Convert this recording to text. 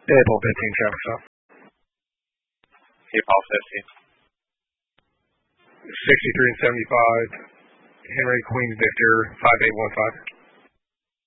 Apple 15 traffic stop. Apple 50. 63 and 75. Henry Queen Victor 5815.